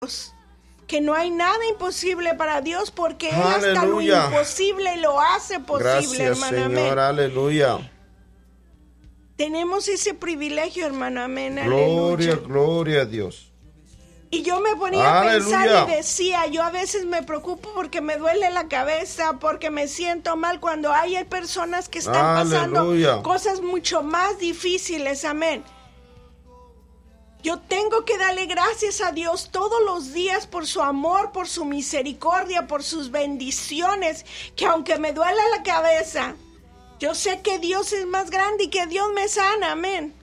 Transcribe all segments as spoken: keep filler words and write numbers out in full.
que no hay nada imposible para Dios, porque Él hasta lo Aleluya. imposible lo hace posible, Gracias, hermano. Señor, Amén. aleluya. Tenemos ese privilegio, hermano. Amén. Gloria, Aleluya. gloria a Dios. Y yo me ponía Aleluya. a pensar y decía, yo a veces me preocupo porque me duele la cabeza, porque me siento mal, cuando hay personas que están Aleluya. pasando cosas mucho más difíciles. Amén. Yo tengo que darle gracias a Dios todos los días por su amor, por su misericordia, por sus bendiciones, que aunque me duela la cabeza, yo sé que Dios es más grande y que Dios me sana, amén.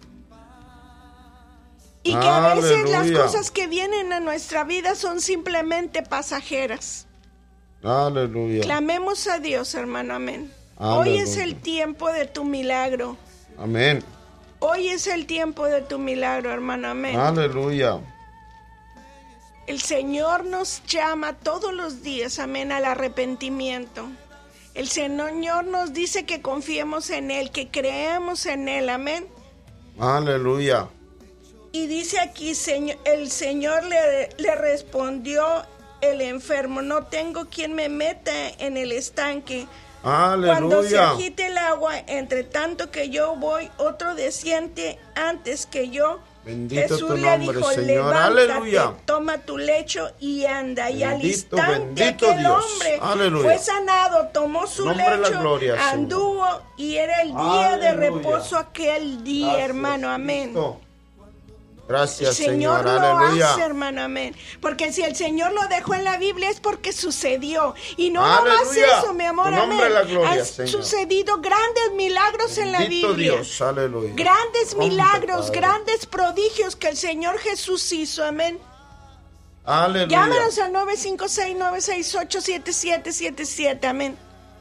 Y que a veces Aleluya. las cosas que vienen a nuestra vida son simplemente pasajeras. Aleluya. Clamemos a Dios, hermano, amén. Aleluya. Hoy es el tiempo de tu milagro. Amén. Hoy es el tiempo de tu milagro, hermano, amén. Aleluya. El Señor nos llama todos los días, amén, al arrepentimiento. El Señor nos dice que confiemos en Él, que creemos en Él, amén. Aleluya. Y dice aquí, señor, el Señor le, le respondió el enfermo, no tengo quien me meta en el estanque. Cuando se Aleluya. agite el agua, entre tanto que yo voy, otro desciende antes que yo. Bendito Jesús tu le nombre, dijo, Señor. levántate, Aleluya. toma tu lecho y anda. Y al Bendito, instante bendito aquel Dios. hombre Aleluya. fue sanado, tomó su Nombre de la lecho, gloria, Señor. anduvo, y era el día de Aleluya. reposo aquel día, Gracias, hermano, amén. Cristo. El Gracias, Señor, Señor. lo Aleluya. hace, hermano, amén. Porque si el Señor lo dejó en la Biblia es porque sucedió. Y no Aleluya. nomás eso, mi amor, Tu nombre amén. la gloria, Han Señor. sucedido grandes milagros en la Bendito Biblia. Dios. Aleluya. Grandes Hombre, milagros, Padre. grandes prodigios que el Señor Jesús hizo, amén. Aleluya. Llámanos al nueve cinco seis, nueve seis ocho, siete siete siete siete, amén.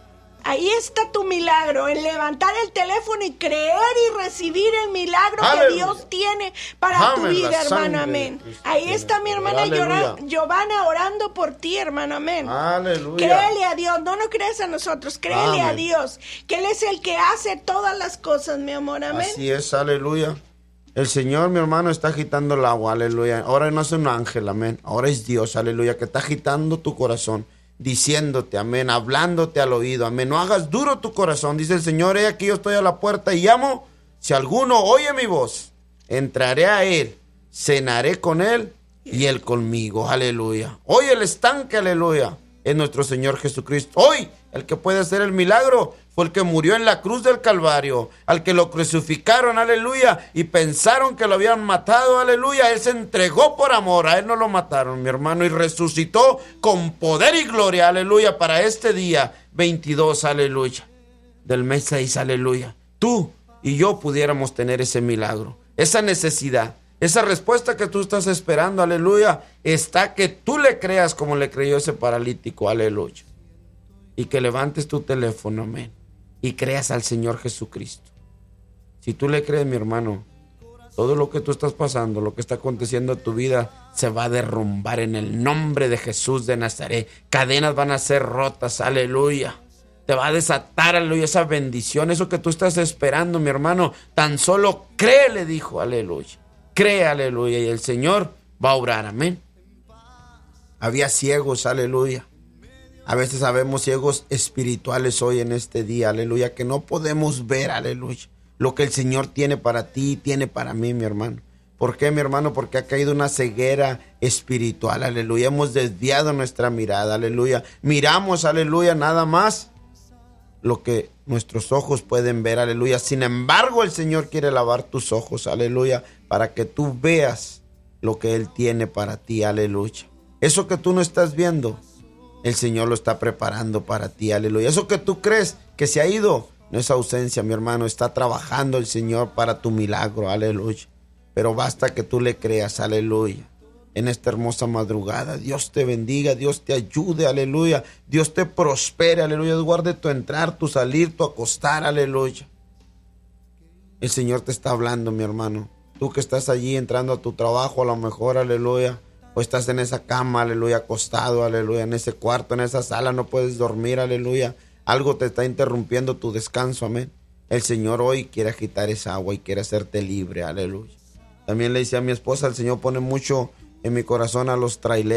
Ahí está tu milagro, en levantar el teléfono y creer y recibir el milagro Aleluya. que Dios tiene para tu Amén, vida, la hermano, sangre amén. de Cristo Ahí tiene está mi poder. hermana Aleluya. Giora- Giovanna orando por ti, hermano, amén. Aleluya. Créele a Dios, no nos creas a nosotros, créele a Amén. Dios, que Él es el que hace todas las cosas, mi amor, amén. Así es, aleluya. El Señor, mi hermano, está agitando el agua, aleluya. Ahora no es un ángel, amén. Ahora es Dios, aleluya, que está agitando tu corazón, diciéndote, amén, hablándote al oído, amén. No hagas duro tu corazón, dice el Señor, he aquí yo estoy a la puerta y llamo. Si alguno oye mi voz, entraré a él, cenaré con él y él conmigo, aleluya. Hoy el estanque, aleluya, es nuestro Señor Jesucristo. Hoy el que puede hacer el milagro fue el que murió en la cruz del Calvario, al que lo crucificaron, aleluya, y pensaron que lo habían matado, aleluya. Él se entregó por amor, a él no lo mataron, mi hermano, y resucitó con poder y gloria, aleluya, para este día veintidós, aleluya, del mes seis, aleluya. Tú y yo pudiéramos tener ese milagro, esa necesidad, esa respuesta que tú estás esperando, aleluya, está que tú le creas como le creyó ese paralítico, aleluya. Y que levantes tu teléfono, amén, y creas al Señor Jesucristo. Si tú le crees, mi hermano, todo lo que tú estás pasando, lo que está aconteciendo en tu vida, se va a derrumbar en el nombre de Jesús de Nazaret. Cadenas van a ser rotas, aleluya. Te va a desatar, aleluya, esa bendición, eso que tú estás esperando, mi hermano. Tan solo cree, le dijo, aleluya. Cree, aleluya, y el Señor va a obrar, amén. Había ciegos, aleluya. A veces sabemos ciegos espirituales hoy en este día, aleluya, que no podemos ver, aleluya, lo que el Señor tiene para ti y tiene para mí, mi hermano. ¿Por qué, mi hermano? Porque ha caído una ceguera espiritual, aleluya. Hemos desviado nuestra mirada, aleluya. Miramos, aleluya, nada más lo que nuestros ojos pueden ver, aleluya. Sin embargo, el Señor quiere lavar tus ojos, aleluya, para que tú veas lo que Él tiene para ti, aleluya. Eso que tú no estás viendo, el Señor lo está preparando para ti, aleluya. Eso que tú crees que se ha ido, no es ausencia, mi hermano. Está trabajando el Señor para tu milagro, aleluya. Pero basta que tú le creas, aleluya. En esta hermosa madrugada, Dios te bendiga, Dios te ayude, aleluya. Dios te prospere, aleluya. Dios guarde tu entrar, tu salir, tu acostar, aleluya. El Señor te está hablando, mi hermano. Tú que estás allí entrando a tu trabajo, a lo mejor, aleluya. O estás en esa cama, aleluya, acostado, aleluya, en ese cuarto, en esa sala, no puedes dormir, aleluya. Algo te está interrumpiendo tu descanso, amén. El Señor hoy quiere agitar esa agua y quiere hacerte libre, aleluya. También le dice a mi esposa, el Señor pone mucho en mi corazón a los traileros.